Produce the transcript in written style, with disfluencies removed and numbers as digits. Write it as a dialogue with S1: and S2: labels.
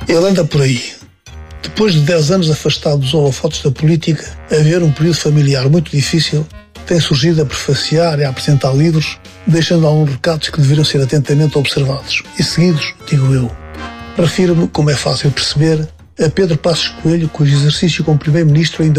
S1: Ele anda por aí. Depois de 10 anos afastado dos holofotes da política, a ver um período familiar muito difícil, tem surgido a prefaciar e a apresentar livros, deixando alguns recados que deveriam ser atentamente observados e seguidos, digo eu. Refiro-me, como é fácil perceber, a Pedro Passos Coelho, cujo exercício como Primeiro-Ministro ainda